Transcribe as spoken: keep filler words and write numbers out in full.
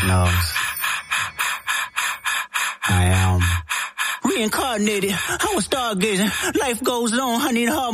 Lord knows. I am reincarnated. I was stargazing. Life goes on. I need a hard